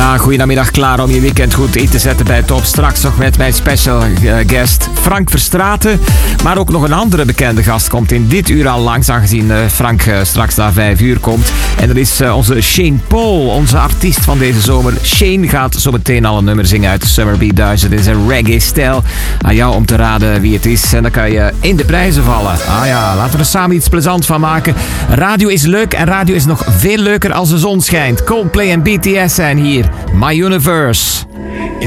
Ja, goedemiddag, klaar om je weekend goed in te zetten bij Top. Straks nog met mijn special guest Frank Verstraeten. Maar ook nog een andere bekende gast komt in dit uur al langs, aangezien Frank straks na 5 uur komt. En dat is onze Shane Paul, onze artiest van deze zomer. Shane gaat zo meteen al een nummer zingen uit Summer B1000 in zijn reggae-stijl. Aan jou om te raden wie het is en dan kan je in de prijzen vallen. Ah ja, laten we er samen iets plezants van maken. Radio is leuk en radio is nog veel leuker als de zon schijnt. Coldplay en BTS zijn hier. My Universe.